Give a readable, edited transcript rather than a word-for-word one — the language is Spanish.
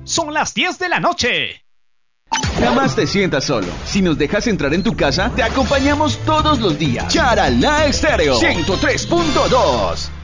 Son las 10 de la noche. Jamás te sientas solo. Si nos dejas entrar en tu casa, te acompañamos todos los días. Charalá Estéreo 103.2.